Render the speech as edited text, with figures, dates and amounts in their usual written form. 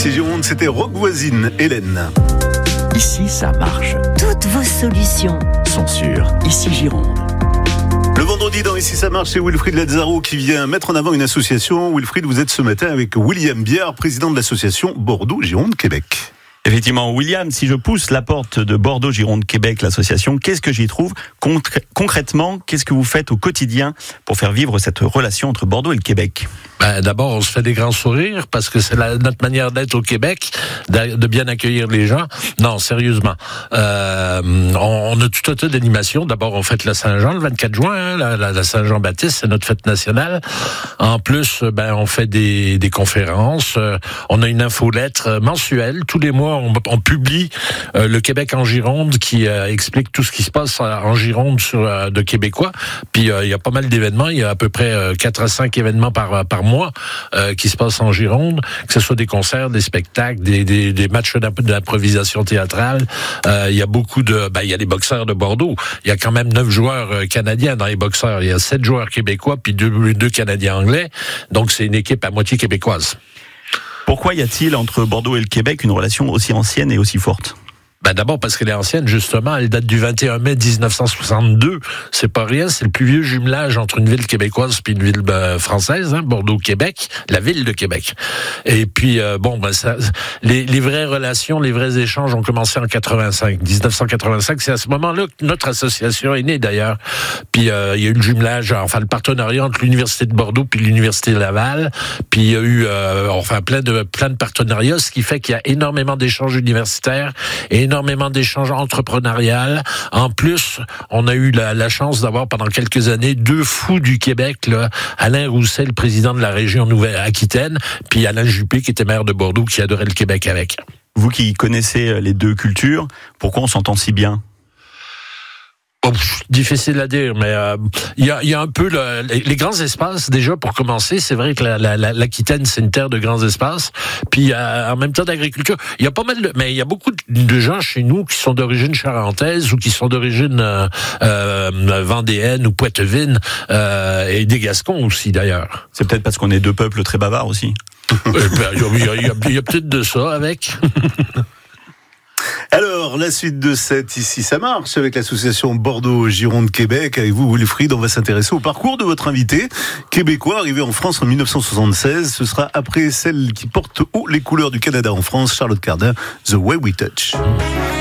Ici Gironde, c'était Rock Voisine, Hélène. Ici, ça marche. Toutes vos solutions Sont sûres. Ici Gironde. Le vendredi dans Ici ça marche, c'est Wilfried Lazzaro qui vient mettre en avant une association. Wilfried, vous êtes ce matin avec William Biard, président de l'association Bordeaux-Gironde-Québec. Effectivement, William, si je pousse la porte de Bordeaux-Gironde-Québec, l'association, qu'est-ce que j'y trouve ? Concrètement, qu'est-ce que vous faites au quotidien pour faire vivre cette relation entre Bordeaux et le Québec ? D'abord, on se fait des grands sourires parce que c'est notre manière d'être au Québec, de bien accueillir les gens. Non, sérieusement. On a tout un tas d'animations. D'abord, on fête la Saint-Jean le 24 juin. La Saint-Jean-Baptiste, c'est notre fête nationale. En plus, on fait des conférences. On a une infolettre mensuelle. Tous les mois, on publie le Québec en Gironde qui explique tout ce qui se passe en Gironde de Québécois. Puis, il y a pas mal d'événements. Il y a à peu près 4 à 5 événements par mois qui se passent en Gironde, que ce soit des concerts, des spectacles, des matchs d'improvisation théâtrale. Il y a beaucoup il y a les boxeurs de Bordeaux. Il y a quand même 9 joueurs canadiens dans les boxeurs. Il y a 7 joueurs québécois puis 2 Canadiens anglais. Donc, c'est une équipe à moitié québécoise. Pourquoi y a-t-il entre Bordeaux et le Québec une relation aussi ancienne et aussi forte ? D'abord parce qu'elle est ancienne, justement. Elle date du 21 mai 1962. C'est pas rien. C'est le plus vieux jumelage entre une ville québécoise puis une ville française, Bordeaux-Québec, la ville de Québec. Et puis, les vraies relations, les vrais échanges ont commencé en 1985. C'est à ce moment-là que notre association est née, d'ailleurs. Puis, il y a eu le jumelage, le partenariat entre l'Université de Bordeaux puis l'Université de Laval. Puis, il y a eu, plein de partenariats, ce qui fait qu'il y a énormément d'échanges universitaires et énormément d'échanges entrepreneuriaux. En plus, on a eu la chance d'avoir pendant quelques années 2 fous du Québec, Alain Rousset, le président de la région Nouvelle-Aquitaine, puis Alain Juppé, qui était maire de Bordeaux, qui adorait le Québec avec. Vous qui connaissez les 2 cultures, pourquoi on s'entend si bien ? Difficile à dire, mais il y a un peu les grands espaces déjà pour commencer. C'est vrai que l'Aquitaine c'est une terre de grands espaces. Puis en même temps d'agriculture, il y a pas mal mais il y a beaucoup de gens chez nous qui sont d'origine charentaise ou qui sont d'origine vendéenne ou poitevine et des Gascons aussi d'ailleurs. C'est peut-être parce qu'on est 2 peuples très bavards aussi. Il y a peut-être de ça avec. Alors, la suite de Ici ça marche avec l'association Bordeaux-Gironde-Québec. Avec vous, Wilfried, on va s'intéresser au parcours de votre invité québécois arrivé en France en 1976. Ce sera après celle qui porte haut les couleurs du Canada en France, Charlotte Cardin, The Way We Touch.